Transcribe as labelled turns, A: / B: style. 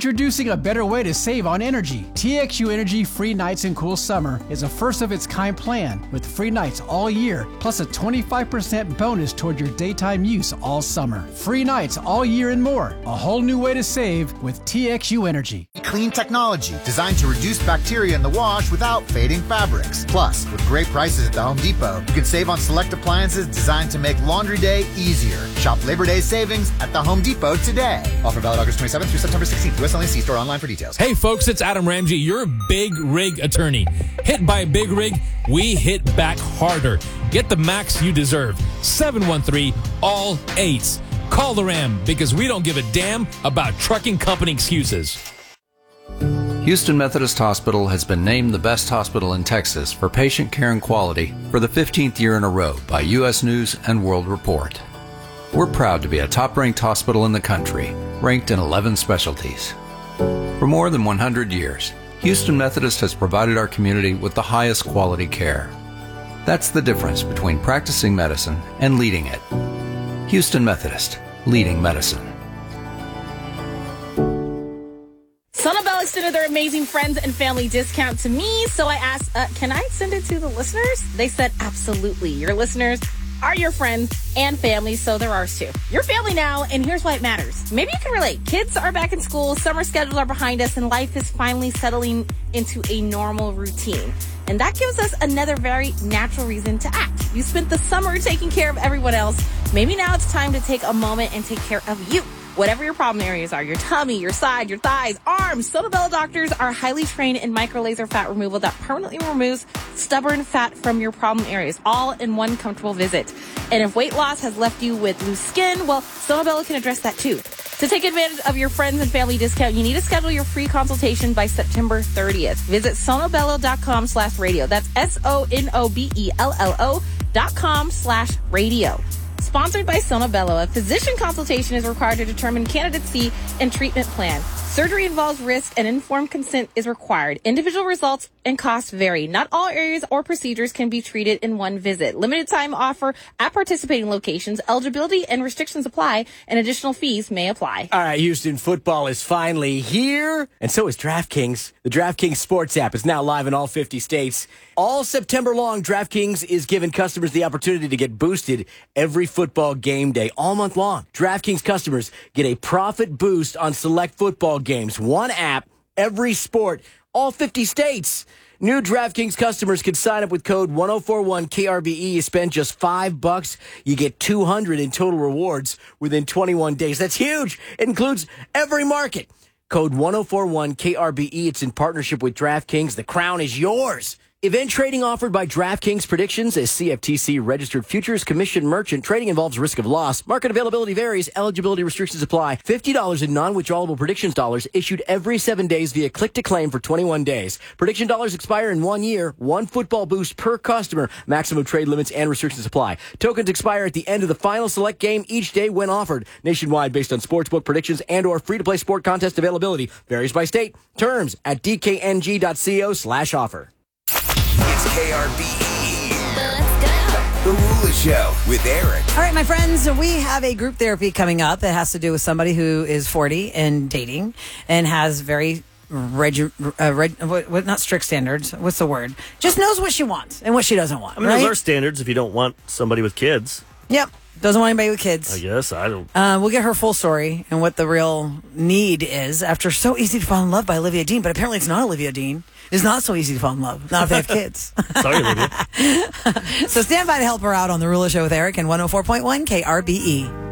A: Introducing a better way to save on energy. TXU Energy Free Nights and Cool Summer is a first-of-its-kind plan with free nights all year, plus a 25% bonus toward your daytime use all summer. Free nights all year and more. A whole new way to save with TXU Energy.
B: Clean technology designed to reduce bacteria in the wash without fading fabrics. Plus, with great prices at the Home Depot, you can save on select appliances designed to make laundry day easier. Shop Labor Day savings at the Home Depot today. Offer valid August 27th through September 16th. US only. See store online for details.
C: Hey folks, it's Adam Ramsey, your big rig attorney. Hit by a big rig, we hit back harder. Get the max you deserve. 713 all 8s. Call the Ram because we don't give a damn about trucking company excuses.
D: Houston Methodist Hospital has been named the best hospital in Texas for patient care and quality for the 15th year in a row by U.S. News and World Report. We're proud to be a top-ranked hospital in the country, ranked in 11 specialties. For more than 100 years, Houston Methodist has provided our community with the highest quality care. That's the difference between practicing medicine and leading it. Houston Methodist, leading medicine.
E: Sonobel extended their amazing friends and family discount to me, so I asked, can I send it to the listeners? They said, absolutely. Your listeners are your friends and family, so they're ours too. You're family now, and here's why it matters. Maybe you can relate. Kids are back in school, summer schedules are behind us, and life is finally settling into a normal routine. And that gives us another very natural reason to act. You spent the summer taking care of everyone else. Maybe now it's time to take a moment and take care of you. Whatever your problem areas are, your tummy, your side, your thighs, arms, Sonobel doctors are highly trained in micro-laser fat removal that permanently removes stubborn fat from your problem areas, all in one comfortable visit. And if weight loss has left you with loose skin, well, Sonobel can address that too. To take advantage of your friends and family discount, you need to schedule your free consultation by September 30th. Visit sonobello.com/radio. That's SONOBELLO.com/radio. Sponsored by Sonobello, a physician consultation is required to determine candidacy and treatment plan. Surgery involves risk and informed consent is required. Individual results and costs vary. Not all areas or procedures can be treated in one visit. Limited time offer at participating locations. Eligibility and restrictions apply, and additional fees may apply.
F: All right, Houston, football is finally here, and so is DraftKings. The DraftKings Sports app is now live in all 50 states. All September long, DraftKings is giving customers the opportunity to get boosted every football game day, all month long. DraftKings customers get a profit boost on select football games. One app, every sport, all 50 states. New DraftKings customers can sign up with code 1041KRBE. You spend just $5. You get $200 in total rewards within 21 days. That's huge. It includes every market. Code 1041KRBE. It's in partnership with DraftKings. The crown is yours. Event trading offered by DraftKings. Predictions as CFTC registered futures commission merchant. Trading involves risk of loss. Market availability varies. Eligibility restrictions apply. $50 in non-withdrawable predictions dollars issued every 7 days via click to claim for 21 days. Prediction dollars expire in 1 year. One football boost per customer. Maximum trade limits and restrictions apply. Tokens expire at the end of the final select game each day when offered. Nationwide based on sportsbook predictions and or free-to-play sport contest availability. Varies by state. Terms at dkng.co/offer.
G: It's KRBE. Let's go. The Rula Show with Eric.
H: All right, my friends, we have a group therapy coming up that has to do with somebody who is 40 and dating and has very not strict standards. What's the word? Just knows what she wants and what she doesn't want.
I: I mean,
H: right?
I: Those are standards if you don't want somebody with kids.
H: Yep. Doesn't want anybody with kids.
I: I guess. I don't.
H: We'll get her full story and what the real need is after So Easy to Fall in Love by Olivia Dean. But apparently it's not Olivia Dean. It's not so easy to fall in love. Not if they have kids.
I: Sorry, Olivia.
H: So stand by to help her out on The Rula Show with Eric and 104.1 KRBE.